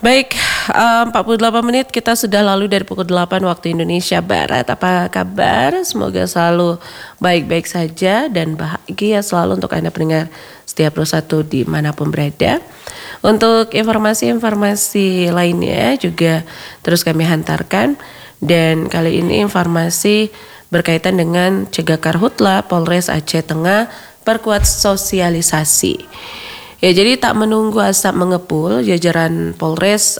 Baik, 48 menit kita sudah lalu dari pukul 8 waktu Indonesia Barat. Apa kabar? Semoga selalu baik-baik saja dan bahagia selalu untuk Anda pendengar setiap satu dimanapun berada. Untuk informasi-informasi lainnya juga terus kami hantarkan. Dan kali ini informasi berkaitan dengan cegah karhutla Polres Aceh Tengah perkuat sosialisasi. Ya, jadi tak menunggu asap mengepul, jajaran Polres